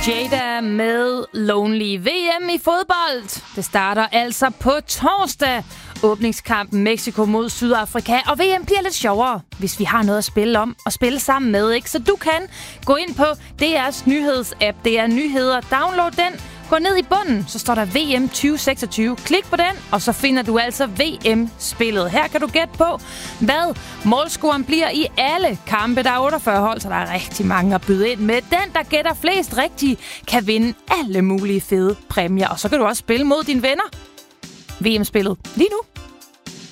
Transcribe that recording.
Jada med Lonely. VM i fodbold. Det starter altså på torsdag. Åbningskampen Mexico mod Sydafrika. Og VM bliver lidt sjovere, hvis vi har noget at spille om og spille sammen med, ikke? Så du kan gå ind på DR's nyhedsapp. Det er nyheder. Download den. Gå ned i bunden, så står der VM 2026. Klik på den, og så finder du altså VM-spillet. Her kan du gætte på, hvad målscoren bliver i alle kampe. Der er 48 hold, så der er rigtig mange at byde ind med. Den, der gætter flest rigtige, kan vinde alle mulige fede præmier. Og så kan du også spille mod dine venner. VM-spillet lige nu.